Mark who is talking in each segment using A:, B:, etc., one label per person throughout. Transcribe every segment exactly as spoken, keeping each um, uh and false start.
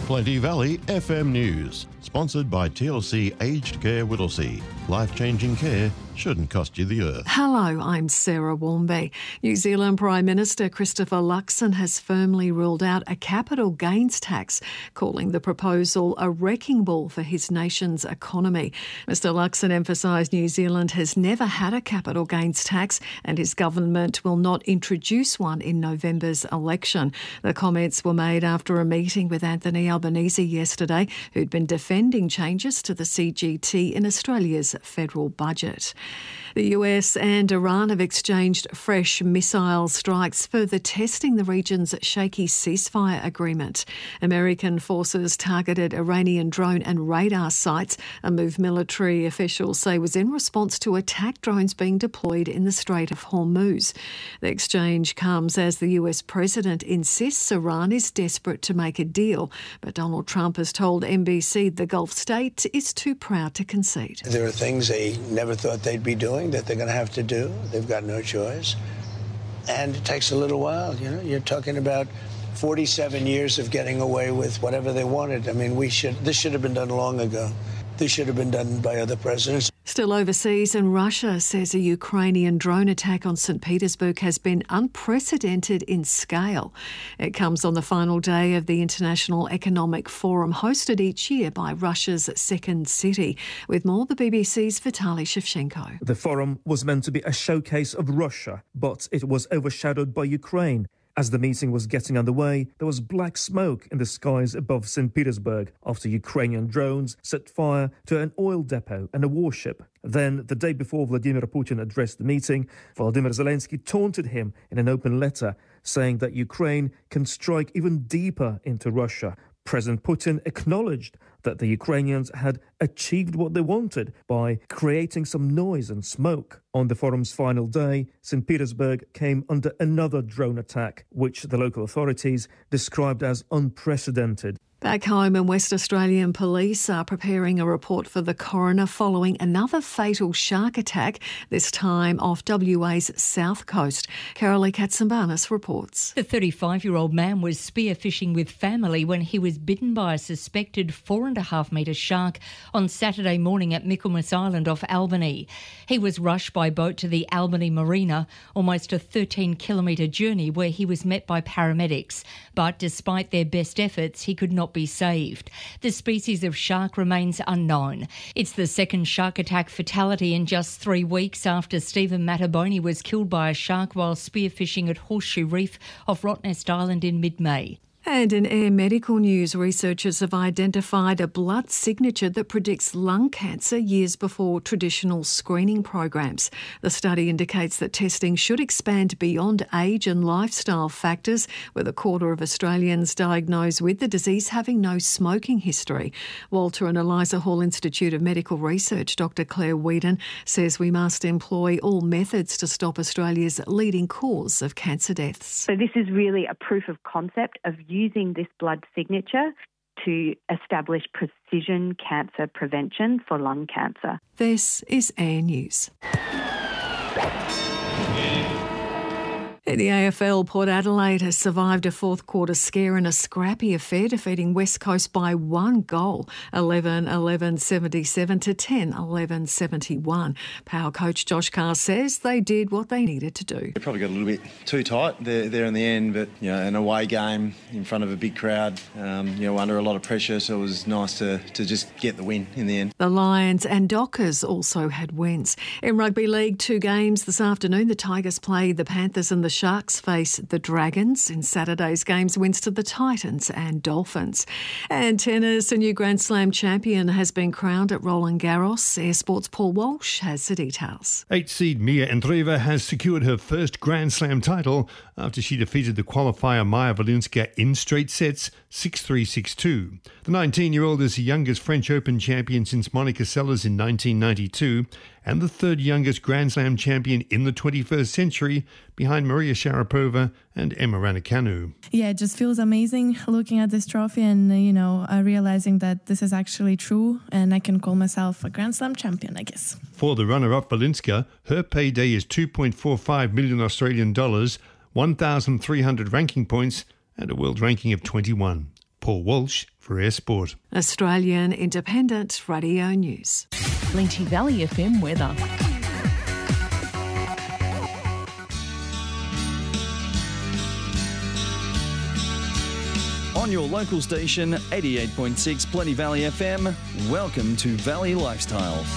A: Plenty Valley F M News, sponsored by T L C Aged Care Whittlesea. Life-changing care shouldn't cost you the earth.
B: Hello, I'm Sarah Warmby. New Zealand Prime Minister Christopher Luxon has firmly ruled out a capital gains tax, calling the proposal a wrecking ball for his nation's economy. Mister Luxon emphasised New Zealand has never had a capital gains tax and his government will not introduce one in November's election. The comments were made after a meeting with Anthony Albanese yesterday, who'd been defending changes to the C G T in Australia's federal budget. The U S and Iran have exchanged fresh missile strikes, further testing the region's shaky ceasefire agreement. American forces targeted Iranian drone and radar sites, a move military officials say was in response to attack drones being deployed in the Strait of Hormuz. The exchange comes as the U S president insists Iran is desperate to make a deal, but Donald Trump has told N B C the Gulf state is too proud to concede.
C: There are things they never thought they'd be doing that they're going to have to do. They've got no choice. And it takes a little while. You know, you're talking about forty-seven years of getting away with whatever they wanted. I mean, we should, this should have been done long ago. This should have been done by other presidents.
B: Still overseas, and Russia says a Ukrainian drone attack on Saint Petersburg has been unprecedented in scale. It comes on the final day of the International Economic Forum hosted each year by Russia's second city. With more, the B B C's Vitaly Shevchenko.
D: The forum was meant to be a showcase of Russia, but it was overshadowed by Ukraine. As the meeting was getting underway, there was black smoke in the skies above Saint Petersburg after Ukrainian drones set fire to an oil depot and a warship. Then, the day before Vladimir Putin addressed the meeting, Volodymyr Zelensky taunted him in an open letter, saying that Ukraine can strike even deeper into Russia. President Putin acknowledged that the Ukrainians had achieved what they wanted by creating some noise and smoke. On the forum's final day, Saint Petersburg came under another drone attack, which the local authorities described as unprecedented.
B: Back home, and West Australian police are preparing a report for the coroner following another fatal shark attack, this time off W A's south coast. Carolee Katsambanis reports.
E: The thirty-five-year-old man was spearfishing with family when he was bitten by a suspected four and a half metre shark on Saturday morning at Michaelmas Island off Albany. He was rushed by boat to the Albany Marina, almost a thirteen kilometre journey, where he was met by paramedics. But despite their best efforts, he could not be saved. The species of shark remains unknown. It's the second shark attack fatality in just three weeks after Stephen Mataboni was killed by a shark while spearfishing at Horseshoe Reef off Rottnest Island in mid-May.
B: And in Air Medical News, researchers have identified a blood signature that predicts lung cancer years before traditional screening programs. The study indicates that testing should expand beyond age and lifestyle factors, with a quarter of Australians diagnosed with the disease having no smoking history. Walter and Eliza Hall Institute of Medical Research Doctor Claire Whedon says we must employ all methods to stop Australia's leading cause of cancer deaths.
F: So this is really a proof of concept of using this blood signature to establish precision cancer prevention for lung cancer.
B: This is Air News. In the A F L, Port Adelaide has survived a fourth quarter scare in a scrappy affair, defeating West Coast by one goal, eleven eleven seventy-seven to ten eleven seventy-one. Power coach Josh Carr says they did what they needed to do.
G: They probably got a little bit too tight there, there in the end, but you know, an away game in front of a big crowd, um, you know, under a lot of pressure, so it was nice to, to just get the win in the end.
B: The Lions and Dockers also had wins. In Rugby League, two games this afternoon. The Tigers play the Panthers and the Sharks face the Dragons. In Saturday's games, wins to the Titans and Dolphins. And tennis, a new Grand Slam champion has been crowned at Roland Garros. Air Sports' Paul Walsh has the details.
H: Eight-seed Mia Andreeva has secured her first Grand Slam title after she defeated the qualifier Maya Valinska in straight sets, six three, six two. The nineteen-year-old is the youngest French Open champion since Monica Seles in nineteen ninety-two and the third youngest Grand Slam champion in the twenty-first century, behind Maria Sharapova and Emma Raducanu.
I: Yeah, it just feels amazing looking at this trophy and, you know, uh, realizing that this is actually true and I can call myself a Grand Slam champion, I guess.
H: For the runner-up Valinska, her payday is two point four five million Australian dollars, one thousand three hundred ranking points and a world ranking of twenty-one. Paul Walsh for Air Sport.
B: Australian Independent Radio News.
J: Lynchie Valley F M weather.
K: On your local station, eighty-eight point six Plenty Valley F M, welcome to Valley Lifestyles.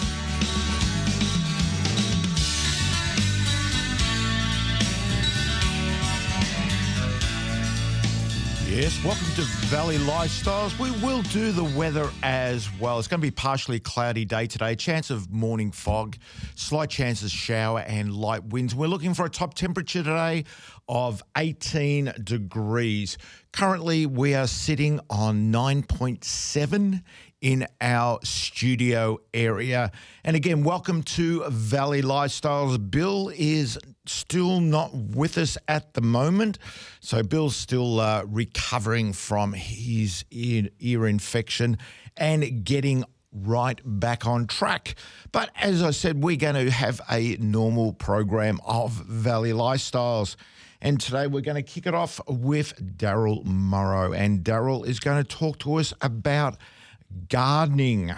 L: Yes, welcome to Valley Lifestyles. We will do the weather as well. It's going to be partially cloudy day today, chance of morning fog, slight chances shower and light winds. We're looking for a top temperature today of eighteen degrees. Currently, we are sitting on nine point seven in our studio area. And again, welcome to Valley Lifestyles. Bill is still not with us at the moment. So Bill's still uh, recovering from his ear, ear infection and getting right back on track. But as I said, we're going to have a normal program of Valley Lifestyles. And today we're going to kick it off with Daryl Morrow. And Daryl is going to talk to us about gardening.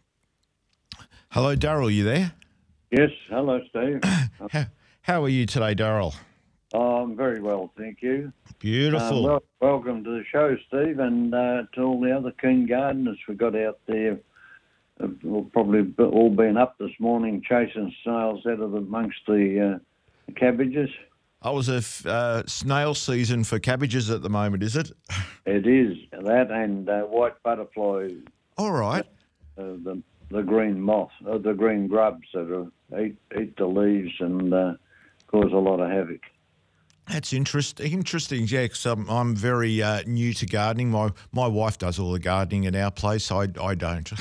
L: Hello, Daryl, you there?
M: Yes, hello, Steve.
L: how, how are you today, Daryl?
M: Oh, I'm very well, thank you.
L: Beautiful.
M: Uh, well, welcome to the show, Steve, and uh, to all the other keen gardeners we got out there. Uh, we'll probably all been up this morning chasing snails out of amongst the uh, cabbages.
L: Oh, was a f- uh, snail season for cabbages at the moment, is it?
M: It is, that and uh, white butterfly.
L: All right.
M: Uh, the the green moth, uh, the green grubs that are, eat, eat the leaves and uh, cause a lot of havoc.
L: That's interesting. Interesting, yeah, because I'm, I'm very uh, new to gardening. My my wife does all the gardening at our place. I, I don't.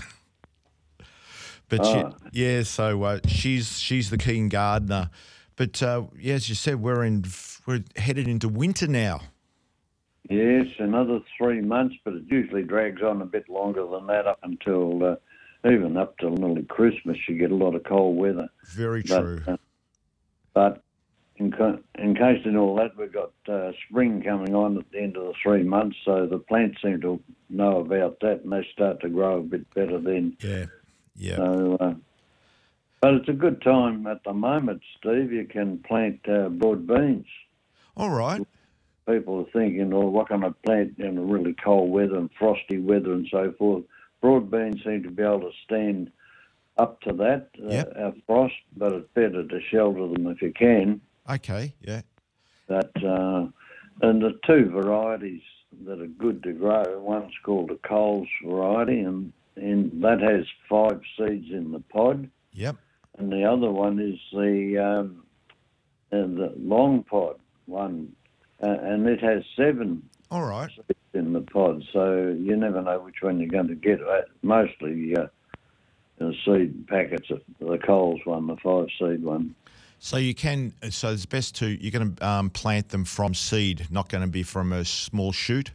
L: but
M: oh.
L: she, yeah, so uh, she's she's the keen gardener. But uh, yeah, as you said, we're in we're headed into winter now.
M: Yes, another three months, but it usually drags on a bit longer than that, up until uh, even up till nearly Christmas. You get a lot of cold weather.
L: Very
M: but,
L: true.
M: Uh, but in, co- in case in all that, we've got uh, spring coming on at the end of the three months, so the plants seem to know about that, and they start to grow a bit better then.
L: Yeah, yeah.
M: So, uh, but it's a good time at the moment, Steve. You can plant uh, broad beans.
L: All right.
M: People are thinking, oh, what can I plant in really cold weather and frosty weather and so forth? Broad beans seem to be able to stand up to that,
L: yep.
M: uh, frost, but it's better to shelter them if you can.
L: Okay, yeah.
M: That, uh, and the two varieties that are good to grow, one's called a Coles variety, and, and that has five seeds in the pod.
L: Yep.
M: And the other one is the, um, uh, the long pod one. Uh, and it has seven
L: All right.
M: seeds in the pod, so you never know which one you're going to get. Uh, mostly uh, the seed packets, of the Coles one, the five-seed one.
L: So you can, so it's best to, you're going to um, plant them from seed, not going to be from a small shoot?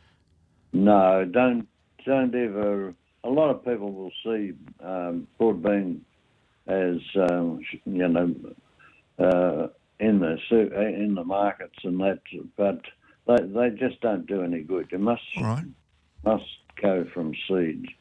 M: No, don't, don't ever, a lot of people will see um, broad bean as, um, you know, uh, in the in the markets and that, but they they just don't do any good. You must
L: All right.
M: must go from seed.